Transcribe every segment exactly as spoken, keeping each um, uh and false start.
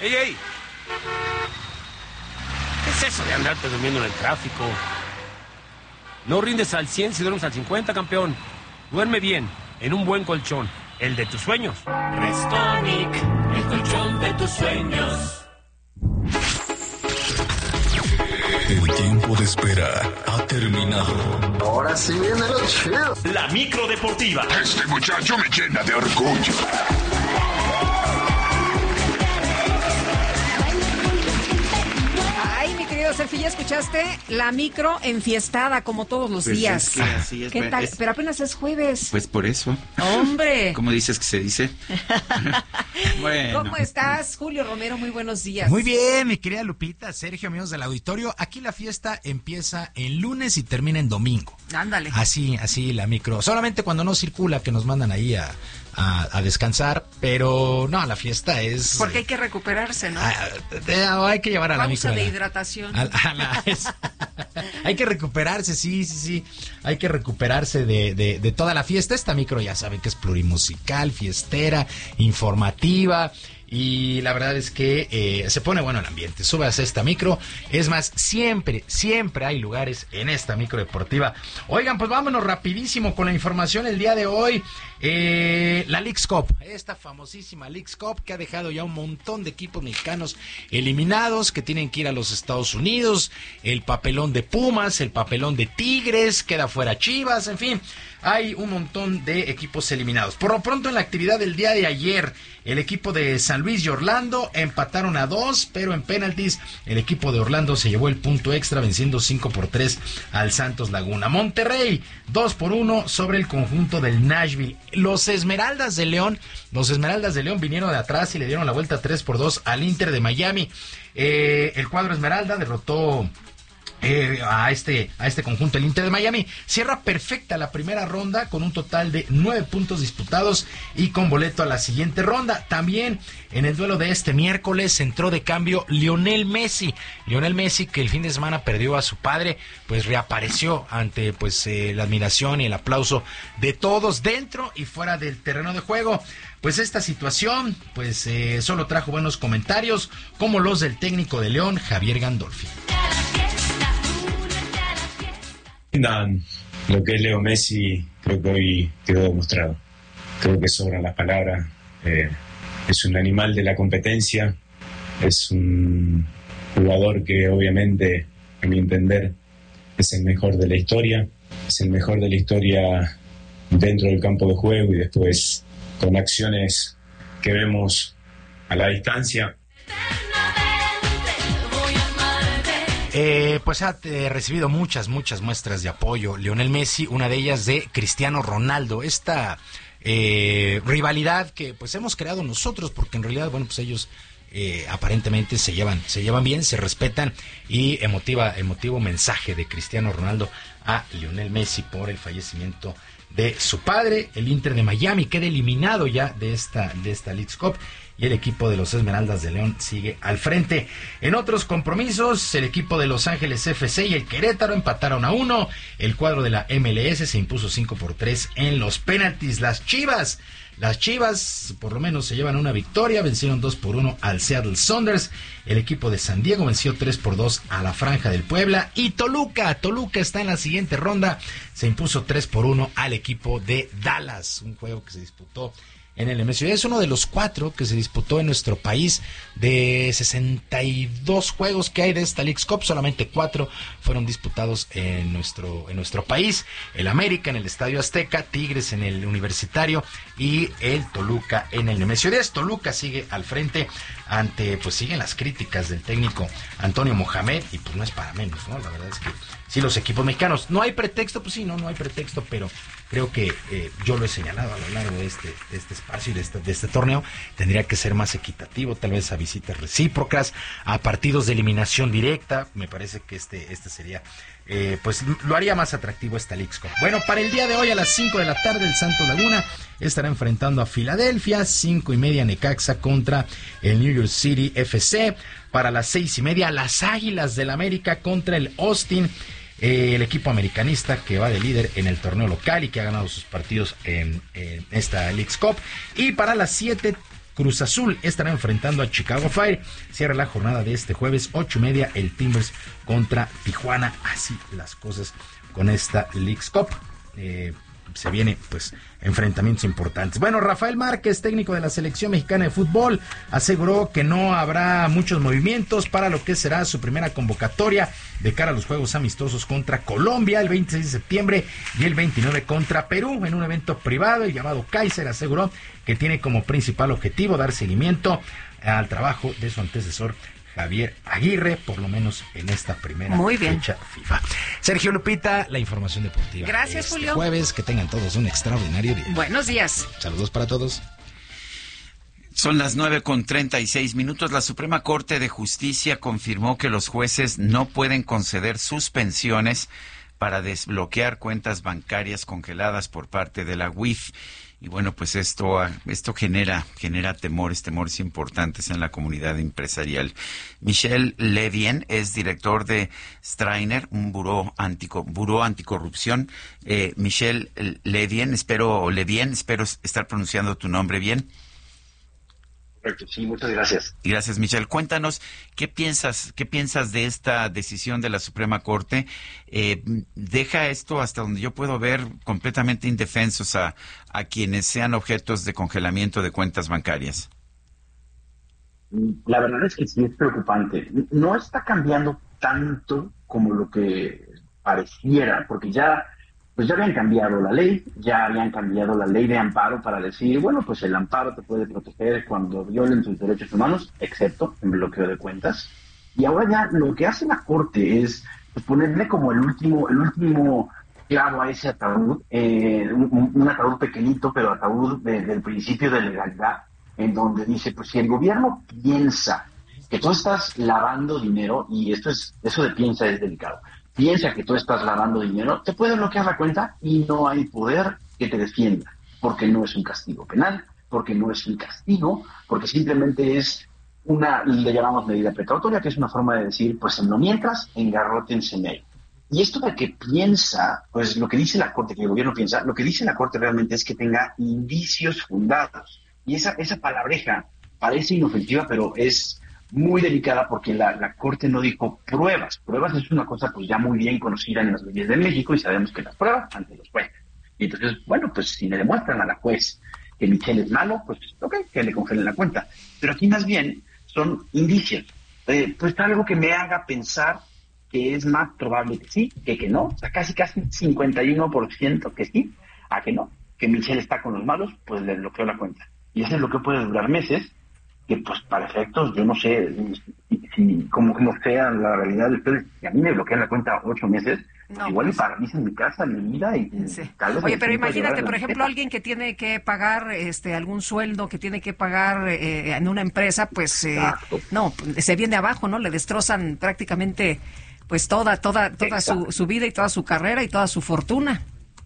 ¡Ey, ey! ¿Qué es eso de andarte durmiendo en el tráfico? No rindes al cien si duermes al cincuenta, campeón. Duerme bien, en un buen colchón, el de tus sueños. Restonic, el colchón de tus sueños. El tiempo de espera ha terminado. Ahora sí viene lo chido. La micro deportiva. Este muchacho me llena de orgullo. Ay, mi querido Sergio, ¿ya escuchaste? La micro enfiestada, como todos los Pues días. es que así es, ¿Qué pues, tal? es- Pero apenas es jueves. Pues por eso. ¡Hombre! ¿Cómo dices que se dice? Bueno. ¿Cómo estás, Julio Romero? Muy buenos días. Muy bien, mi querida Lupita, Sergio, amigos del auditorio. Aquí la fiesta empieza en lunes y termina en domingo. Ándale. Así, así la micro. Solamente cuando no circula, que nos mandan ahí a, a, a descansar. Pero no, la fiesta es... Porque hay que recuperarse, ¿no? Ah, eh, hay que llevar a la micro. Pausa de a la- hidratación. a la- a la- es- hay que recuperarse, sí, sí, sí. Hay que recuperarse de, de, de toda la fiesta. Esta micro ya saben que es plurimusical, fiestera, informativa. Y la verdad es que eh, se pone bueno el ambiente. Subas a esta micro. Es más, siempre, siempre hay lugares en esta micro deportiva. Oigan, pues vámonos rapidísimo con la información el día de hoy. Eh, la Leagues Cup, esta famosísima Leagues Cup que ha dejado ya un montón de equipos mexicanos eliminados, que tienen que ir a los Estados Unidos. El papelón de Pumas, el papelón de Tigres, queda fuera Chivas, en fin. Hay un montón de equipos eliminados. Por lo pronto, en la actividad del día de ayer, el equipo de San Luis y Orlando empataron a dos, pero en penaltis el equipo de Orlando se llevó el punto extra venciendo cinco por tres al Santos Laguna. Monterrey, dos por uno sobre el conjunto del Nashville. Los Esmeraldas de León, los Esmeraldas de León vinieron de atrás y le dieron la vuelta tres por dos al Inter de Miami. Eh, el cuadro Esmeralda derrotó... Eh, a este a este conjunto, el Inter de Miami. Cierra perfecta la primera ronda con un total de nueve puntos disputados y con boleto a la siguiente ronda. También en el duelo de este miércoles entró de cambio Lionel Messi. Lionel Messi, que el fin de semana perdió a su padre, pues reapareció ante pues eh, la admiración y el aplauso de todos dentro y fuera del terreno de juego. Pues esta situación pues eh, solo trajo buenos comentarios, como los del técnico de León, Javier Gandolfi. Dan, lo que es Leo Messi creo que hoy quedó demostrado. Creo que sobran las palabras. Eh, es un animal de la competencia, es un jugador que obviamente, a mi entender, es el mejor de la historia, es el mejor de la historia dentro del campo de juego y después con acciones que vemos a la distancia. Eh, pues ha eh, recibido muchas, muchas muestras de apoyo Lionel Messi, una de ellas de Cristiano Ronaldo. Esta eh, rivalidad que pues hemos creado nosotros, porque en realidad, bueno, pues ellos eh, aparentemente se llevan, se llevan bien, se respetan, y emotiva, emotivo mensaje de Cristiano Ronaldo a Lionel Messi por el fallecimiento de su padre. El Inter de Miami queda eliminado ya de esta, de esta Leagues Cup, y el equipo de los Esmeraldas de León sigue al frente. En otros compromisos, el equipo de Los Ángeles F C y el Querétaro empataron a uno. El cuadro de la M L S se impuso cinco por tres en los penaltis. Las Chivas, las Chivas por lo menos se llevan una victoria, vencieron dos por uno al Seattle Sounders. El equipo de San Diego venció tres por dos a la Franja del Puebla. Y Toluca, Toluca está en la siguiente ronda, se impuso tres por uno al equipo de Dallas. Un juego que se disputó en el M S U. Es uno de los cuatro que se disputó en nuestro país. De sesenta y dos juegos que hay de esta Leagues Cup, solamente cuatro fueron disputados en nuestro, en nuestro país. El América en el Estadio Azteca, Tigres en el Universitario y el Toluca en el M S U. Toluca sigue al frente ante, pues siguen las críticas del técnico Antonio Mohamed, y pues no es para menos, ¿no? La verdad es que sí, los equipos mexicanos, no hay pretexto, pues sí, no, no hay pretexto, pero creo que eh, yo lo he señalado a lo largo de este, de este espacio y de este, de este torneo, tendría que ser más equitativo, tal vez a visitas recíprocas, a partidos de eliminación directa. Me parece que este, este sería, eh, pues lo haría más atractivo esta Leagues Cup. Bueno, para el día de hoy a las cinco de la tarde, el Santos Laguna estará enfrentando a Filadelfia, cinco y media Necaxa contra el New York City F C. Para las seis y media, las Águilas del América contra el Austin. Eh, el equipo americanista que va de líder en el torneo local y que ha ganado sus partidos en, en esta Leagues Cup. Y para las siete, Cruz Azul estará enfrentando a Chicago Fire. Cierra la jornada de este jueves, ocho y media, el Timbers contra Tijuana. Así las cosas con esta Leagues Cup. Eh, se viene pues enfrentamientos importantes. Bueno, Rafael Márquez, técnico de la selección mexicana de fútbol, aseguró que no habrá muchos movimientos para lo que será su primera convocatoria de cara a los juegos amistosos contra Colombia el veintiséis de septiembre y el veintinueve contra Perú en un evento privado. El llamado Kaiser aseguró que tiene como principal objetivo dar seguimiento al trabajo de su antecesor Javier Aguirre, por lo menos en esta primera Muy bien. fecha FIFA. Sergio Lupita, la información deportiva. Gracias, este Julio. Jueves, que tengan todos un extraordinario día. Buenos días. Saludos para todos. Son las nueve con treinta y seis minutos. La Suprema Corte de Justicia confirmó que los jueces no pueden conceder suspensiones para desbloquear cuentas bancarias congeladas por parte de la U I F. Y bueno, pues esto esto genera genera temores, temores importantes en la comunidad empresarial. Michel Levien es director de Strainer, un buró antico, buró anticorrupción. Eh, Michel Levien, espero Levien, espero estar pronunciando tu nombre bien. Correcto, sí, muchas gracias. Gracias, Michelle. Cuéntanos, ¿qué piensas qué piensas de esta decisión de la Suprema Corte? Eh, ¿Deja esto, hasta donde yo puedo ver, completamente indefensos a, a quienes sean objetos de congelamiento de cuentas bancarias? La verdad es que sí es preocupante. No está cambiando tanto como lo que pareciera, porque ya... pues ya habían cambiado la ley, ya habían cambiado la ley de amparo para decir, bueno, pues el amparo te puede proteger cuando violen tus derechos humanos, excepto en bloqueo de cuentas. Y ahora ya lo que hace la Corte es pues, ponerle como el último el último clavo a ese ataúd, eh, un, un ataúd pequeñito, pero ataúd de, del principio de legalidad, en donde dice, pues si el gobierno piensa que tú estás lavando dinero, y esto es eso de piensa es delicado, piensa que tú estás lavando dinero, te puede bloquear la cuenta y no hay poder que te defienda, porque no es un castigo penal, porque no es un castigo, porque simplemente es una, le llamamos medida precautoria, que es una forma de decir, pues en lo mientras, engarrótense en ello. Y esto de que piensa, pues lo que dice la Corte, que el gobierno piensa, lo que dice la Corte realmente es que tenga indicios fundados. Y esa, esa palabreja parece inofensiva, pero es muy delicada porque la, la Corte no dijo pruebas. Pruebas es una cosa pues ya muy bien conocida en las leyes de México y sabemos que las pruebas ante los jueces. Y entonces, bueno, pues si le demuestran a la juez que Michelle es malo, pues ok, que le congelen la cuenta. Pero aquí más bien son indicios. Eh, pues algo que me haga pensar que es más probable que sí, que que no. O sea, casi casi cincuenta y uno por ciento que sí, a que no. Que Michelle está con los malos, pues le bloqueó la cuenta. Y ese bloqueo puede durar meses, que pues para efectos, yo no sé si, si como, como sea la realidad de ustedes, si a mí me bloquean la cuenta ocho meses, no, igual pues, y paralizan mi casa, mi vida y sí. tal vez... Oye, pero imagínate, por ejemplo, alguien que tiene que pagar este algún sueldo, que tiene que pagar eh, en una empresa, pues eh, no, se viene abajo, ¿no? Le destrozan prácticamente pues toda, toda, toda su, su vida y toda su carrera y toda su fortuna.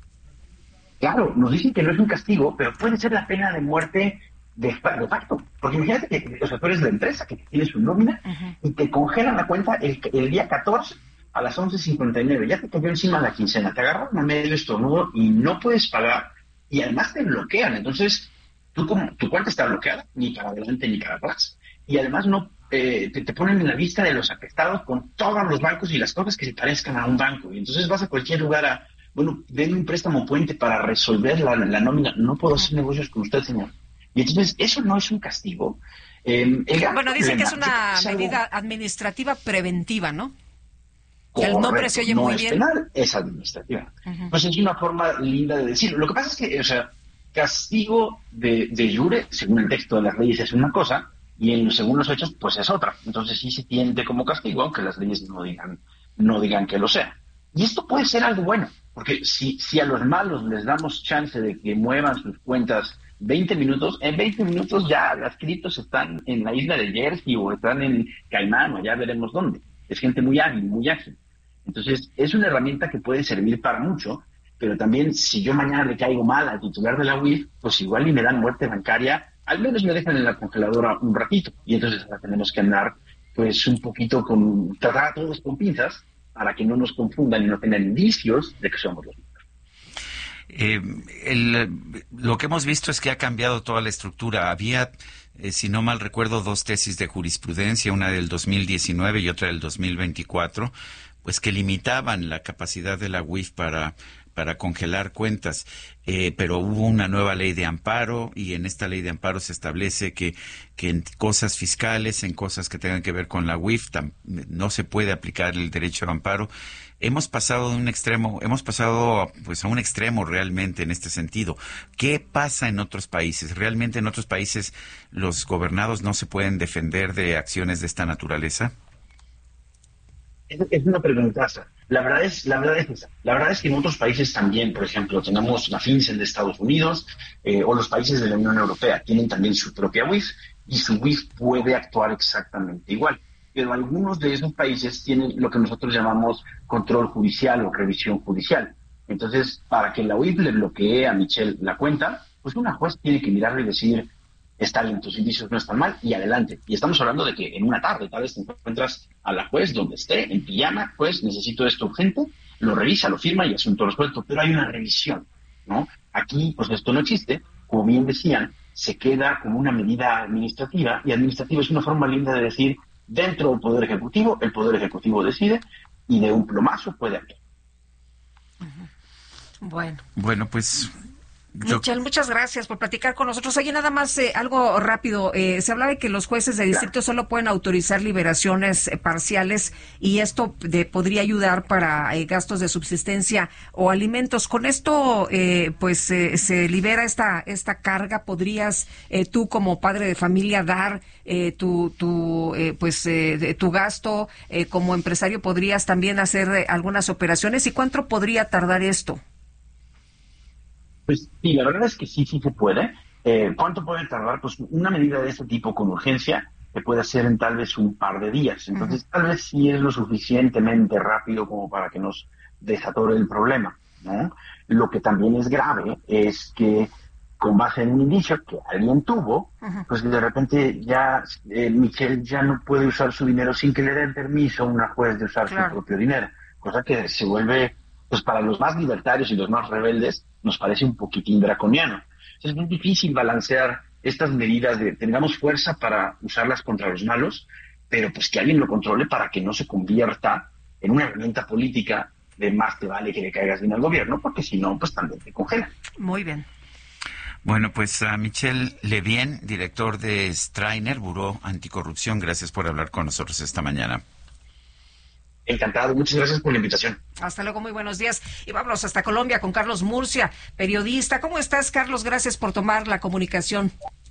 Claro, nos dicen que no es un castigo, pero puede ser la pena de muerte de, de facto. Porque imagínate que o sea, tú eres la empresa que tiene su nómina uh-huh. y te congelan la cuenta el, el día catorce a las once cincuenta y nueve. Ya te cayó encima la quincena, te agarran a medio estornudo y no puedes pagar y además te bloquean. Entonces, tú como, tu cuenta está bloqueada, ni para adelante ni para atrás. Y además no eh, te, te ponen en la lista de los afectados con todos los bancos y las cosas que se parezcan a un banco. Y entonces vas a cualquier lugar a, bueno, denme un préstamo puente para resolver la, la nómina. No puedo hacer negocios con usted, señor. Y entonces, eso no es un castigo. Eh, el bueno, dicen que es una es medida algo... administrativa preventiva, ¿no? Que Correcto, el nombre se oye no muy es bien. Penal, es administrativa. Uh-huh. Pues es una forma linda de decirlo. Lo que pasa es que, o sea, castigo de, de jure, según el texto de las leyes, es una cosa, y en los según los hechos, pues es otra. Entonces sí se tiende como castigo, aunque las leyes no digan, no digan que lo sea. Y esto puede ser algo bueno, porque si, si a los malos les damos chance de que muevan sus cuentas veinte minutos, en veinte minutos ya las criptos están en la isla de Jersey o están en Caimán o ya veremos dónde. Es gente muy hábil, muy ágil. Entonces, es una herramienta que puede servir para mucho, pero también si yo mañana le caigo mal al titular de la U I F, pues igual y me dan muerte bancaria, al menos me dejan en la congeladora un ratito. Y entonces ahora tenemos que andar pues un poquito con, tratar a todos con pinzas para que no nos confundan y no tengan indicios de que somos los mismos. Eh, el, lo que hemos visto es que ha cambiado toda la estructura. Había eh, si no mal recuerdo, dos tesis de jurisprudencia, una del dos mil diecinueve y otra del dos mil veinticuatro, pues que limitaban la capacidad de la U I F para para congelar cuentas, eh, pero hubo una nueva ley de amparo y en esta ley de amparo se establece que, que en cosas fiscales, en cosas que tengan que ver con la U I F, tam, no se puede aplicar el derecho de amparo. Hemos pasado de un extremo, hemos pasado pues a un extremo realmente en este sentido. ¿Qué pasa en otros países? ¿Realmente en otros países los gobernados no se pueden defender de acciones de esta naturaleza? Es, es una preguntaza. La verdad es, la verdad es esa. La verdad es que en otros países también, por ejemplo, tenemos la FinCEN de Estados Unidos eh, o los países de la Unión Europea tienen también su propia U I F y su U I F puede actuar exactamente igual. Pero algunos de esos países tienen lo que nosotros llamamos control judicial o revisión judicial. Entonces, para que la U I F le bloquee a Michelle la cuenta, pues una juez tiene que mirarle y decir, está bien, tus indicios no están mal, y adelante. Y estamos hablando de que en una tarde, tal vez te encuentras a la juez donde esté, en pijama, pues necesito esto urgente, lo revisa, lo firma y asunto resuelto. Pero hay una revisión, ¿no? Aquí, pues esto no existe, como bien decían, se queda como una medida administrativa, y administrativa es una forma linda de decir, dentro del Poder Ejecutivo, el Poder Ejecutivo decide, y de un plumazo puede actuar. Bueno. Bueno, pues... Yo... Michelle, muchas gracias por platicar con nosotros. Oye, nada más eh, algo rápido. Eh, se hablaba de que los jueces de distrito claro. solo pueden autorizar liberaciones eh, parciales y esto de, podría ayudar para eh, gastos de subsistencia o alimentos. Con esto, eh, pues, eh, se libera esta esta carga. ¿Podrías eh, tú como padre de familia dar eh, tu, tu eh, pues, eh, tu gasto? Eh, como empresario, ¿podrías también hacer eh, algunas operaciones? ¿Y cuánto podría tardar esto? Pues sí, la verdad es que sí, sí se puede. Eh, ¿Cuánto puede tardar? Pues una medida de este tipo con urgencia se puede hacer en tal vez un par de días. Entonces, uh-huh. tal vez sí es lo suficientemente rápido como para que nos desatore el problema, ¿no? Lo que también es grave es que con base en un indicio que alguien tuvo, uh-huh. pues de repente ya eh, Michelle ya no puede usar su dinero sin que le den permiso a una juez de usar claro. su propio dinero. Cosa que se vuelve, pues para los más libertarios y los más rebeldes, nos parece un poquitín draconiano. Es muy difícil balancear estas medidas de tengamos fuerza para usarlas contra los malos, pero pues que alguien lo controle para que no se convierta en una herramienta política de más te vale que le caigas bien al gobierno, porque si no, pues también te congela. Muy bien. Bueno, pues a Michel Levien, director de Strainer, Buró Anticorrupción, gracias por hablar con nosotros esta mañana. Encantado, muchas gracias por la invitación. Hasta luego, muy buenos días. Y vámonos hasta Colombia con Carlos Murcia, periodista. ¿Cómo estás, Carlos? Gracias por tomar la comunicación.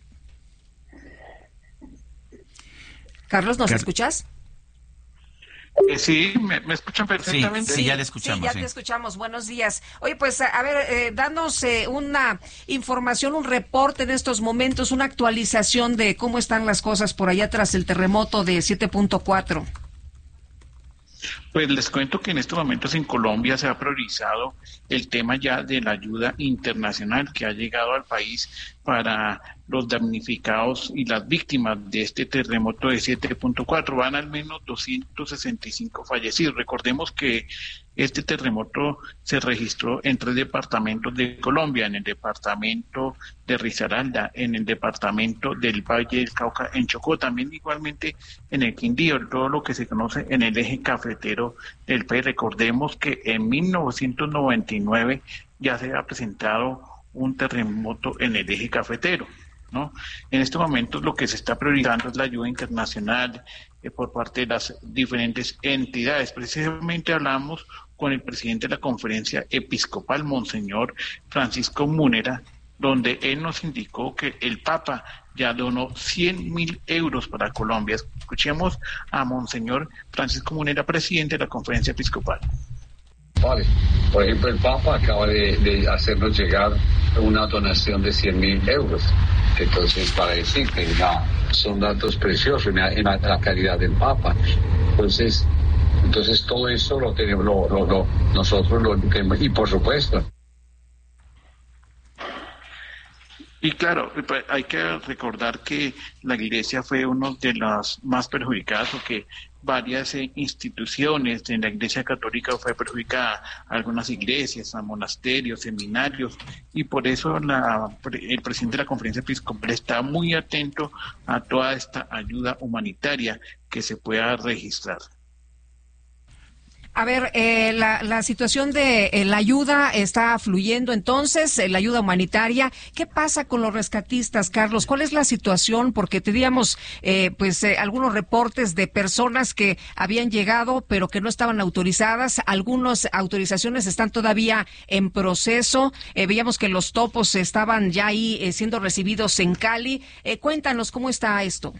Carlos, ¿nos Car- escuchas? Eh, sí, me, me escuchan perfectamente. Sí, sí, ya le escuchamos. Sí, ya sí. te escuchamos. Buenos días. Oye, pues, a, a ver, eh, danos eh, una información, un reporte en estos momentos, una actualización de cómo están las cosas por allá tras el terremoto de siete punto cuatro. Pues les cuento que en estos momentos en Colombia se ha priorizado el tema ya de la ayuda internacional que ha llegado al país para los damnificados y las víctimas de este terremoto de siete punto cuatro. Van al menos doscientos sesenta y cinco fallecidos. Recordemos que este terremoto se registró en tres departamentos de Colombia, en el departamento de Risaralda, en el departamento del Valle del Cauca, en Chocó, también igualmente en el Quindío, todo lo que se conoce en el eje cafetero del país. Recordemos que en mil novecientos noventa y nueve ya se ha presentado un terremoto en el eje cafetero, ¿no? En estos momentos lo que se está priorizando es la ayuda internacional eh, por parte de las diferentes entidades. Precisamente hablamos con el presidente de la conferencia episcopal, Monseñor Francisco Munera, donde él nos indicó que el Papa ya donó cien mil euros para Colombia. Escuchemos a Monseñor Francisco Munera, presidente de la conferencia episcopal. Vale. Por ejemplo, el Papa acaba de, de hacernos llegar una donación de cien mil euros. Entonces, para decir que no, son datos preciosos en la, en la, la calidad del Papa. Entonces, entonces todo eso lo tenemos, lo, lo, lo, nosotros lo tenemos, y por supuesto. Y claro, hay que recordar que la Iglesia fue una de las más perjudicadas, porque varias eh, instituciones de la Iglesia Católica fue perjudicada, algunas iglesias, monasterios, seminarios, y por eso la, el presidente de la Conferencia Episcopal está muy atento a toda esta ayuda humanitaria que se pueda registrar. A ver, eh, la, la situación de eh, la ayuda está fluyendo entonces, eh, la ayuda humanitaria. ¿Qué pasa con los rescatistas, Carlos? ¿Cuál es la situación? Porque teníamos eh, pues eh, algunos reportes de personas que habían llegado pero que no estaban autorizadas. Algunas autorizaciones están todavía en proceso. Eh, veíamos que los topos estaban ya ahí eh, siendo recibidos en Cali. Eh, cuéntanos, ¿cómo está esto?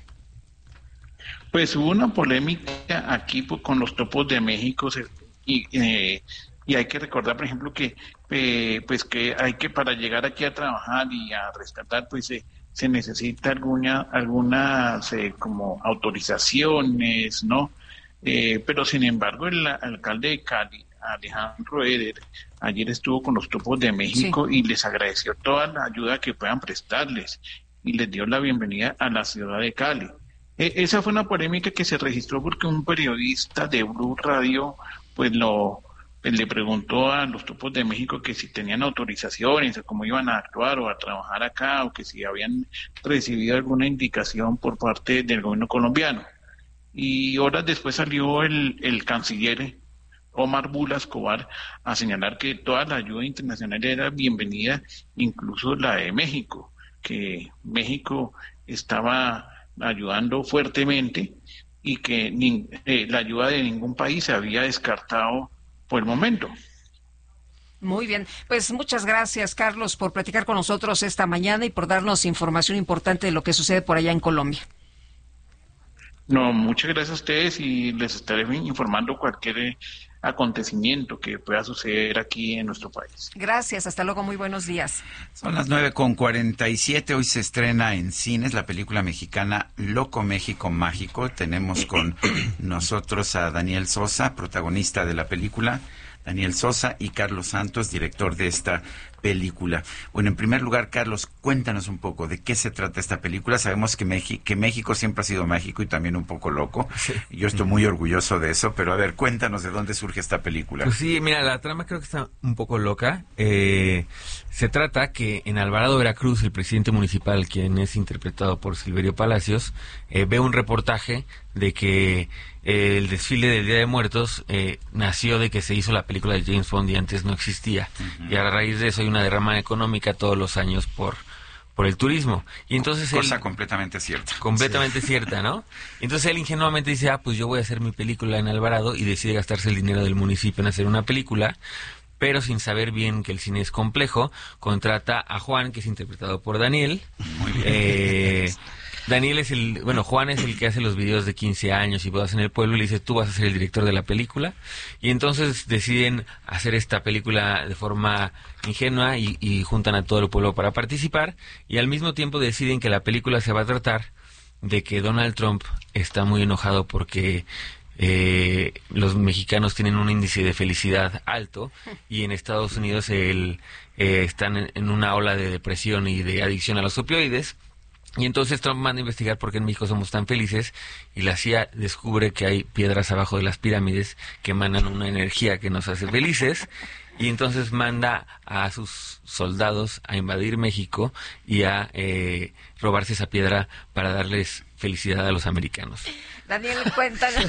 Pues hubo una polémica aquí pues, con los topos de México y, eh, y hay que recordar, por ejemplo, que eh, pues que hay que para llegar aquí a trabajar y a rescatar, pues eh, se necesita alguna algunas eh, como autorizaciones, ¿no? Eh, pero sin embargo el alcalde de Cali, Alejandro Eder, ayer estuvo con los topos de México sí. y les agradeció toda la ayuda que puedan prestarles y les dio la bienvenida a la ciudad de Cali. Esa fue una polémica que se registró porque un periodista de Blue Radio pues lo pues le preguntó a los topos de México que si tenían autorizaciones, o cómo iban a actuar o a trabajar acá, o que si habían recibido alguna indicación por parte del gobierno colombiano. Y horas después salió el, el canciller Omar Bula Escobar a señalar que toda la ayuda internacional era bienvenida, incluso la de México, que México estaba ayudando fuertemente y que ni, eh, la ayuda de ningún país se había descartado por el momento. Muy bien, pues muchas gracias, Carlos, por platicar con nosotros esta mañana y por darnos información importante de lo que sucede por allá en Colombia. No, muchas gracias a ustedes y les estaré informando cualquier eh, acontecimiento que pueda suceder aquí en nuestro país. Gracias, hasta luego, muy buenos días. Son las nueve con cuarenta y siete, hoy se estrena en cines la película mexicana Loco México Mágico. Tenemos con nosotros a Daniel Sosa, protagonista de la película, Daniel Sosa, y Carlos Santos, director de esta película. Bueno, en primer lugar, Carlos, cuéntanos un poco de qué se trata esta película. Sabemos que, Meji- que México siempre ha sido mágico y también un poco loco. Sí. Yo estoy muy orgulloso de eso, pero a ver, cuéntanos de dónde surge esta película. Pues sí, mira, la trama creo que está un poco loca. Eh, se trata que en Alvarado, Veracruz, el presidente municipal, quien es interpretado por Silverio Palacios, eh, ve un reportaje de que eh, el desfile del Día de Muertos eh, nació de que se hizo la película de James Bond y antes no existía. Uh-huh. Y a raíz de eso hay una derrama económica todos los años por por el turismo. Y entonces cosa él, completamente cierta. Completamente sí. cierta, ¿no? Entonces él ingenuamente dice, ah, pues yo voy a hacer mi película en Alvarado, y decide gastarse el dinero del municipio en hacer una película, pero sin saber bien que el cine es complejo, contrata a Juan, que es interpretado por Daniel. Muy bien. Eh, Daniel es el, bueno, Juan es el que hace los videos de quince años y bodas en el pueblo, y le dice, tú vas a ser el director de la película. Y entonces deciden hacer esta película de forma ingenua y, y juntan a todo el pueblo para participar, y al mismo tiempo deciden que la película se va a tratar de que Donald Trump está muy enojado porque eh, los mexicanos tienen un índice de felicidad alto, y en Estados Unidos el, eh, están en, en una ola de depresión y de adicción a los opioides. Y entonces Trump manda a investigar por qué en México somos tan felices, y la C I A descubre que hay piedras abajo de las pirámides que emanan una energía que nos hace felices, y entonces manda a sus soldados a invadir México y a eh, robarse esa piedra para darles felicidad a los americanos. Daniel, cuéntanos,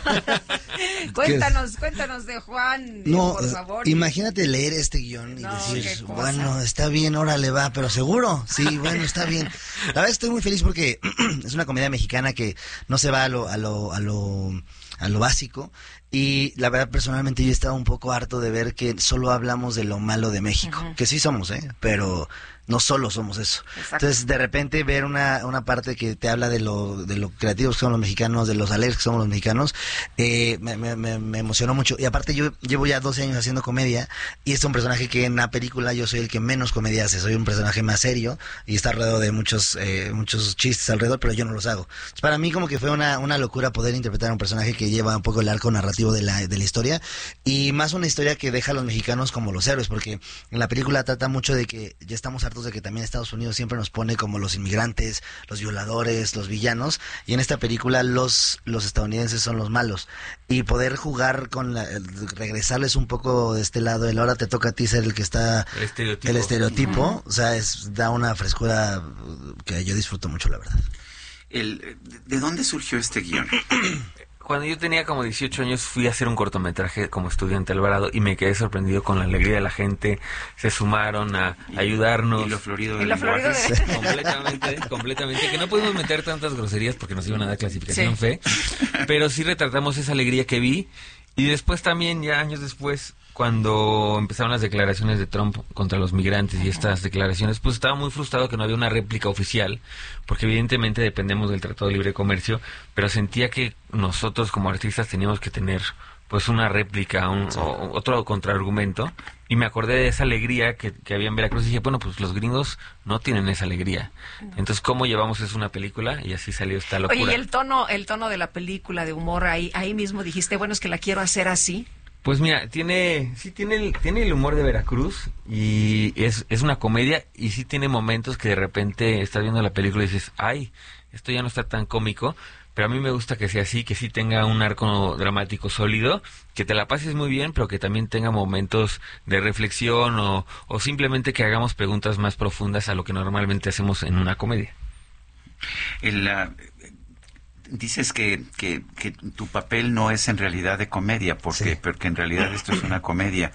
cuéntanos, cuéntanos de Juan, no, por favor. Imagínate leer este guión y no, decir, bueno, está bien, órale, va, pero seguro, sí, bueno, está bien. La verdad estoy muy feliz porque es una comedia mexicana que no se va a lo, a lo, a lo, a lo básico. Y la verdad, personalmente, yo estaba un poco harto de ver que solo hablamos de lo malo de México, uh-huh. que sí somos, ¿eh? Pero no solo somos eso. Exacto. Entonces, de repente, ver una una parte que te habla de lo de lo creativos que son los mexicanos, de los alegres que somos los mexicanos, eh, me, me, me emocionó mucho. Y aparte, yo llevo ya doce años haciendo comedia, y es un personaje que en la película yo soy el que menos comedia hace. Soy un personaje más serio, y está alrededor de muchos eh, muchos chistes alrededor, pero yo no los hago. Entonces, para mí, como que fue una, una locura poder interpretar a un personaje que lleva un poco el arco narrativo de la, de la historia, y más una historia que deja a los mexicanos como los héroes, porque en la película trata mucho de que ya estamos hartos hartos de que también Estados Unidos siempre nos pone como los inmigrantes, los violadores, los villanos, y en esta película los, los estadounidenses son los malos. Y poder jugar con la, regresarles un poco de este lado, el ahora te toca a ti ser el que está, el estereotipo, el estereotipo uh-huh. O sea, es, da una frescura que yo disfruto mucho, la verdad. El, ¿de dónde surgió este guión? Cuando yo tenía como dieciocho años fui a hacer un cortometraje como estudiante Alvarado y me quedé sorprendido con la alegría de la gente. Se sumaron a y, ayudarnos. Y lo florido del lenguaje. De... Completamente, completamente. Que no pudimos meter tantas groserías porque nos iban a dar clasificación sí. fe. Pero sí retratamos esa alegría que vi. Y después también, ya años después, cuando empezaron las declaraciones de Trump contra los migrantes y estas declaraciones, pues estaba muy frustrado que no había una réplica oficial, porque evidentemente dependemos del Tratado de Libre Comercio, pero sentía que nosotros como artistas teníamos que tener pues una réplica, un, sí. o, otro contraargumento, y me acordé de esa alegría que, que había en Veracruz y dije, bueno, pues los gringos no tienen esa alegría. Entonces, ¿cómo llevamos eso a una película? Y así salió esta locura. Oye, y el tono, el tono de la película, de humor, ahí, ahí mismo dijiste, bueno, es que la quiero hacer así. Pues mira, tiene, sí tiene el, tiene el humor de Veracruz y es, es una comedia y sí tiene momentos que de repente estás viendo la película y dices, ay, esto ya no está tan cómico, pero a mí me gusta que sea así, que sí tenga un arco dramático sólido, que te la pases muy bien, pero que también tenga momentos de reflexión o, o simplemente que hagamos preguntas más profundas a lo que normalmente hacemos en una comedia. El... Uh... Dices que, que, que tu papel no es en realidad de comedia, porque, sí. porque en realidad esto es una comedia.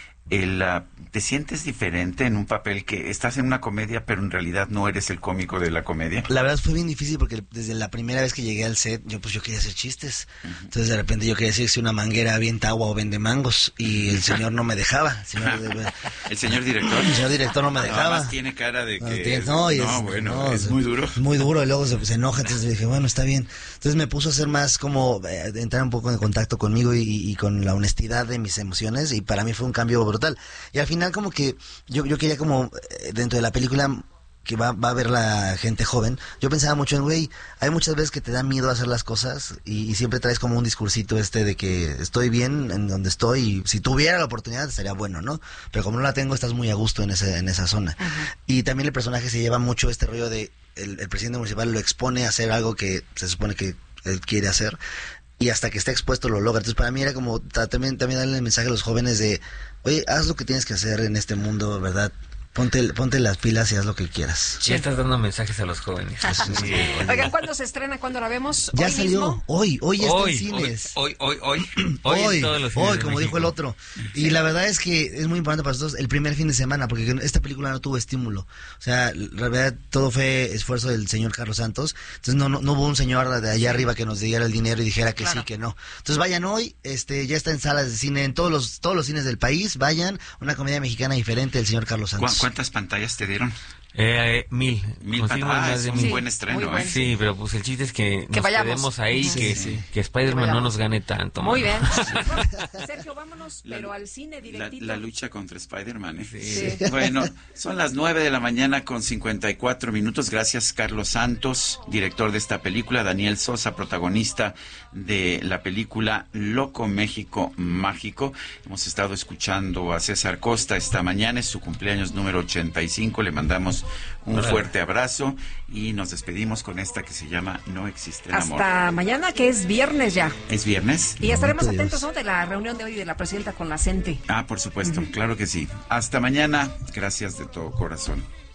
El, uh, ¿te sientes diferente en un papel que estás en una comedia, pero en realidad no eres el cómico de la comedia? La verdad fue bien difícil porque desde la primera vez que llegué al set, yo pues yo quería hacer chistes. Uh-huh. Entonces de repente yo quería decir si una manguera avienta agua o vende mangos y el señor no me dejaba. El señor, ¿El señor director? El señor director no me dejaba. Además tiene cara de que... No, tiene, no, no es, bueno, no, es muy duro. Es muy duro y luego se, se enoja, entonces dije, bueno, está bien. Entonces me puso a hacer más como, eh, entrar un poco en contacto conmigo y, y con la honestidad de mis emociones y para mí fue un cambio brutal. Y al final como que yo, yo quería como dentro de la película que va, va a ver la gente joven, yo pensaba mucho en, güey, hay muchas veces que te da miedo hacer las cosas y, y siempre traes como un discursito este de que estoy bien en donde estoy y si tuviera la oportunidad estaría bueno, ¿no? Pero como no la tengo estás muy a gusto en, ese, en esa zona. Uh-huh. Y también el personaje se lleva mucho este rollo de el, el presidente municipal lo expone a hacer algo que se supone que él quiere hacer y hasta que está expuesto lo logra. Entonces para mí era como también, también darle el mensaje a los jóvenes de, oye, haz lo que tienes que hacer en este mundo, ¿verdad? Ponte, ponte las pilas y haz lo que quieras. Sí, estás dando mensajes a los jóvenes. Sí, sí. Oigan, ¿cuándo se estrena? ¿Cuándo la vemos? Ya ¿Hoy salió. Mismo? Hoy, hoy está hoy, en cines. Hoy, hoy, hoy, hoy. Hoy, hoy, todos los cines hoy de como México. dijo el otro. Y sí. La verdad es que es muy importante para nosotros el primer fin de semana, porque esta película no tuvo estímulo. O sea, la verdad, todo fue esfuerzo del señor Carlos Santos. Entonces no, no, no hubo un señor de allá arriba que nos diera el dinero y dijera que claro. Sí, que no. Entonces vayan hoy, este, ya está en salas de cine, en todos los, todos los cines del país, vayan, una comedia mexicana diferente del señor Carlos Santos. ¿Cu- ¿Cuántas pantallas te dieron? Eh, mil. Mil pantallas, es un sí, buen estreno, ¿eh? Sí, pero pues el chiste es que, que nos vayamos. Quedemos ahí, sí, que, sí. que Spider-Man que no nos gane tanto. Muy man. Bien. Sergio, vámonos, la, pero al cine directito. La, la lucha contra Spider-Man, ¿eh? Sí. Sí. Bueno, son las nueve de la mañana con cincuenta y cuatro minutos. Gracias, Carlos Santos, director de esta película. Daniel Sosa, protagonista de la película Loco México Mágico. Hemos estado escuchando a César Costa esta mañana. Es su cumpleaños número ochenta y cinco. Le mandamos un Hola. fuerte abrazo y nos despedimos con esta que se llama No existe el amor. Hasta mañana, que es viernes ya. ¿Es viernes? Y estaremos Dios. atentos, ¿no?, de la reunión de hoy de la presidenta con la CENTE. Ah, por supuesto, uh-huh. Claro que sí. Hasta mañana. Gracias de todo corazón.